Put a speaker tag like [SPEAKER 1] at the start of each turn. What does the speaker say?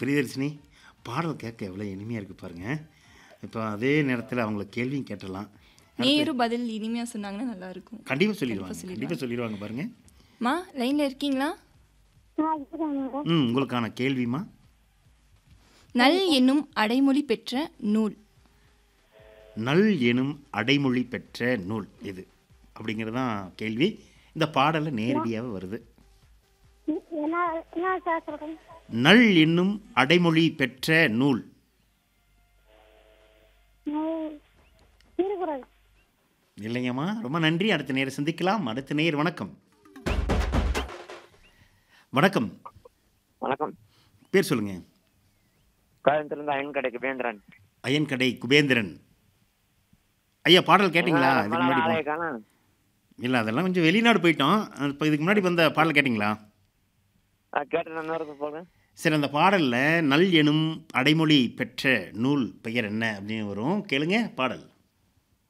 [SPEAKER 1] பிரியதர்ஷினி, பாடல் கேட்க எவ்வளோ இனிமையா இருக்கு பாருங்க. இப்போ அதே நேரத்தில அவங்கள கேள்வியும் கேட்டுறலாம். அடுத்து
[SPEAKER 2] நேரு பதில் இனிமையா சொன்னாங்கன்னா நல்லாயிருக்கும்.
[SPEAKER 1] கண்டிப்பா
[SPEAKER 2] கண்டிப்பா
[SPEAKER 1] சொல்லிருவாங்க
[SPEAKER 2] சொல்லிடுவாங்க.
[SPEAKER 1] பாருங்க.
[SPEAKER 2] மா லைன்ல இருக்கீங்களா?
[SPEAKER 1] உங்களுக்கான கேள்விமா.
[SPEAKER 2] நல் என்னும் அடைமொழி பெற்ற நூல்.
[SPEAKER 1] நல் எனும் அடைமொழி பெற்ற நூல் எது? அப்படிங்கிறது தான் கேள்வி. இந்த பாடல்ல நேரடியாவே வருது. நல் என்னும் அடைமொழி பெற்ற நூல். இல்லைங்கம்மா. ரொம்ப நன்றி. அடுத்த நேரம் சந்திக்கலாம். அடுத்த நேர் வணக்கம். வணக்கம்.
[SPEAKER 3] வணக்கம்.
[SPEAKER 1] பேர் சொல்லுங்க.
[SPEAKER 3] கோயம்புத்தூர்லேருந்து அயன் கடை குபேந்திரன்.
[SPEAKER 1] அயன்கடை குபேந்திரன். ஐயா பாடல் கேட்டிங்களா?
[SPEAKER 3] ரொம்ப
[SPEAKER 1] இதுக்கு
[SPEAKER 3] நாள்
[SPEAKER 1] முன்னாடி
[SPEAKER 3] ஆளையே காணோம்.
[SPEAKER 1] இல்லை அதெல்லாம் கொஞ்சம் வெளிநாடு போயிட்டோம். இப்போ இதுக்கு முன்னாடி வந்த பாடல் கேட்டிங்களா?
[SPEAKER 3] கேட்டு இன்னொரு போடுங்க.
[SPEAKER 1] சரி, அந்த பாடலில் நல் எனும் அடைமொழி பெற்ற நூல் பெயர் என்ன அப்படின்னு வரும். கேளுங்க பாடல்.